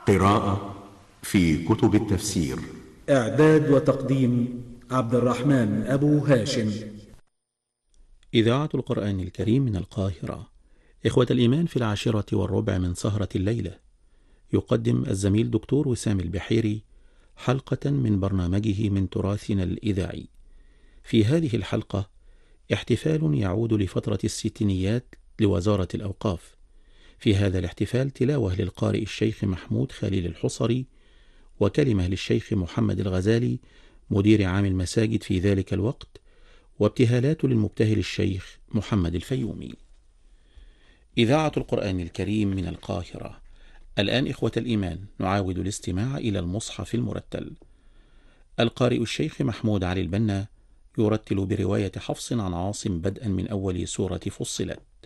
قراءة في كتب التفسير. إعداد وتقديم عبد الرحمن أبو هاشم. إذاعة القرآن الكريم من القاهرة. إخوة الإيمان، في 10:15 من سهرة الليلة يقدم الزميل دكتور وسام البحيري حلقة من برنامجه من تراثنا الإذاعي. في هذه الحلقة احتفال يعود لفترة الستينيات لوزارة الأوقاف. في هذا الاحتفال تلاوة للقارئ الشيخ محمود خليل الحصري، وكلمة للشيخ محمد الغزالي مدير عام المساجد في ذلك الوقت، وابتهالات للمبتهل الشيخ محمد الفيومي. إذاعة القرآن الكريم من القاهرة. الآن إخوة الإيمان نعاود الاستماع إلى المصحف المرتل. القارئ الشيخ محمود علي البنا يرتل برواية حفص عن عاصم بدءا من أول سورة فصلت.